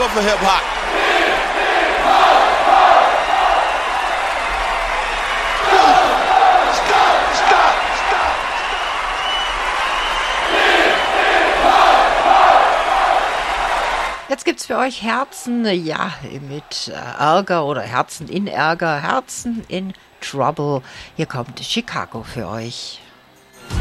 good for hip hop. Jetzt gibt's für euch Herzen, ja, mit Ärger oder Herzen in Ärger, Herzen in Trouble. Hier kommt Chicago für euch.